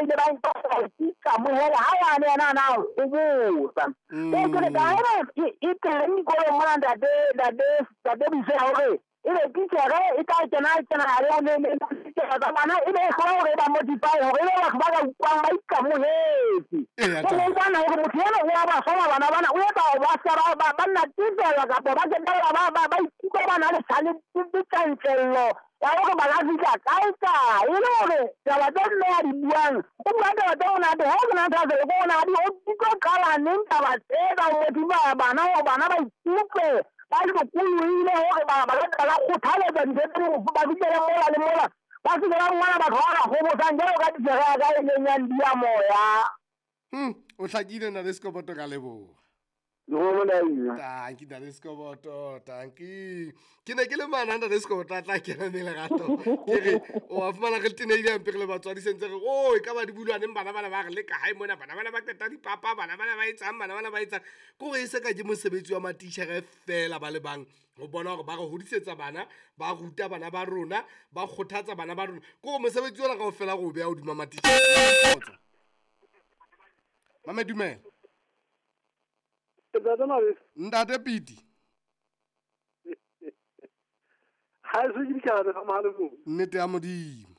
ile ba ka mo hela ha ya ne na o botsa ke ka e teng go mona da de bise hore ile teacher e ka tsena ya ne ba bana ile gore ba modify hore le ba ka kwa mai ka mo heti ke bana go motho wa ba sola bana o eta ba tsara ba nna titela ka ba ke ba ikuka bana le sale titantelo ya go ba la fika kaita ile ya ba dole ya dibuang o ba ona de ho na tsa go na di o ko kala nka ba tsela o diba bana ba ikuke ba go kuile ho ba la go thale ba di ba di mola le mola ba se ga ngwana ba thora go bo sangelo ka di ga ga le ndia moya o hlakile na le skoboto ka lebo tanki na le skoboto tanki ke ne ke le mananda le skoboto tla ke na le gato ke re o a fumana ke tene ile mpegele batswadi sentse re o e ka ba di bulwaneng bana ba re le ka hai mona bana ba qeta dipapa bana ba etsang bana ba etsang ko go ise ka ke mosebetsi wa matitjhere fela ba le bang go bona gore ba re hodisetsa bana ba ruta bana ba rona ba kgothatsa bana ba rona ko mosebetsi ona ka go fela go bea o dima matitjhere mama dumela ntate Piti ha se di ka re ma le mo nnete ya modimo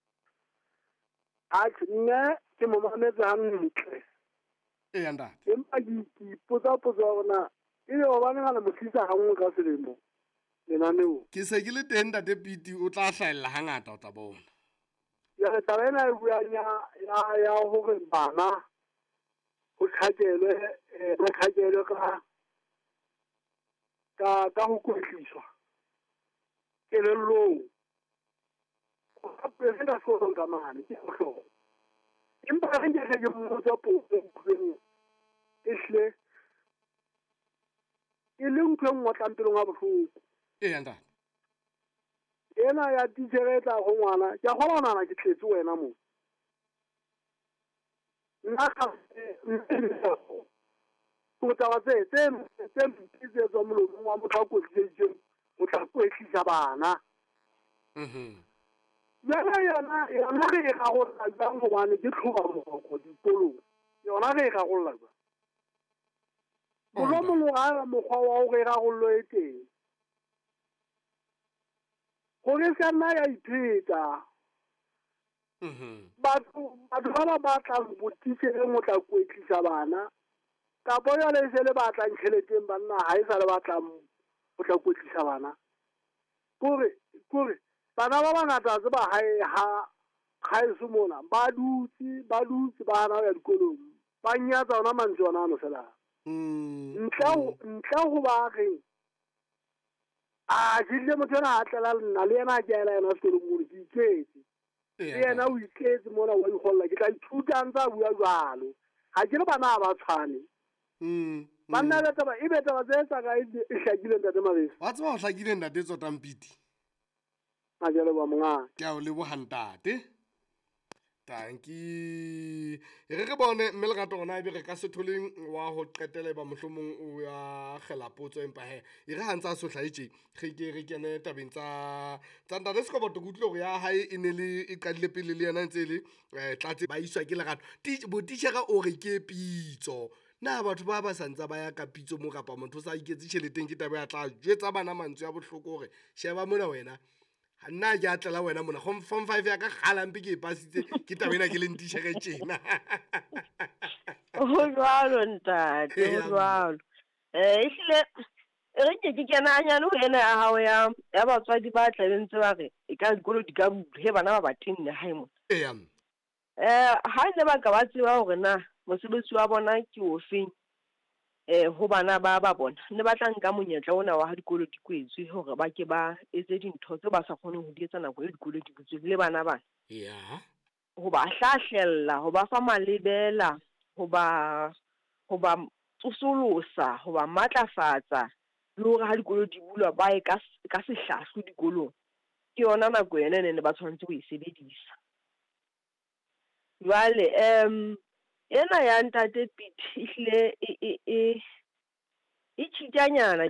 a nne ke mo mametse hantle ya ntate empa ke potsa ona ile o ba ngala motlisa ha ngwe ka selemo lenaneo ke se ke le teng ntate Piti o tla hlaella hangata o tla bona ya tabena e buanya ya ho re bana o khakelwe ka ho kwetliswa kelellong o presenta so ka mane ke ho empa re nke ke mo tsa potso isle ile ntwe mo tlampelong a bohloko ntate ena ya ditsereta go ngwana ke go bona ke tletse wena mo nna ka go tsa tse mpitse molomo wa motho a kwetletse o tla kwetlisa bana yana re ga go tla go bana ke tlhoba mogoko dikolong yona re ga go lla ba mo ga mokgwa wa go ga go lo eteng go re se nna ya iphetsa batho ba batlang botitšhere mo tla kwetlisa bana ka bona le se le batlang tšheleteng banna ha e sa le batlang go tla kwetlisa bana kore bana ba bangata tse ba ha e sumona ba dutse ba hana ya dikolong ba nyatsa ona mantswe ona no fela ntle go ba re a jile motho na atlela nna le yena ke ela sekolong mo ke iketse yena o iketse mona wa igolla ke tla ithuta ntsa bua jalo ha ke le bana ba tshwane banna le taba e beta ba tsa ga e hlakile ntate Mabese wa tsaba o hlakile ntate Tsotampiti a jalo ba monga ke a o le bohantate tanki re bone mme le gato gona be re ka se tholeng wa go qetela ba mohlomong o ya gela potso empa he e re hantsa so hlaitse re kene tabeng tsa ntate Sekoboto go tlile go ya hae e ne le e qadile pele le yena ntse le tlatse ba iswa ke legato botitšhera o re ke pitso na batho ba santsa ba ya ka pitso mo kapa motho sa iketse tšheleteng ke tabe ya tla jwetsa bana mantswe ya bohloko gore sheba mona wena nna ke atlela wena mona form 5 ya ka galampe ke e pasitse ke tabena ke le ntitšhere tjena o jwalo ntate o jwalo ehlile re ke kenanyane ho ena ya hao ya batswadi ba tlabentse ba re e ka dikolo di ka he bana ba batenne hae mona ha ne ba ka ba tseba hore na mosebetsi wa bona ke ofeng ho bana ba bona ne ba tla nka monyetla ona wa ha dikolo di kwetswe hore ba ke ba etse dintho tse ba sa kgoneng ho di etsa nako e dikolo di butswe le bana bana ho ba hlahlella ho ba fa malebela ho ba tsosolosa ho ba matlafatsa le hore ha dikolo di bulwa ba e ka sehlahlo dikolong ke yona nako ena ne ba tshwanetse go e sebedisa jwale ena ya ntate Piti ehlile e tshitanyana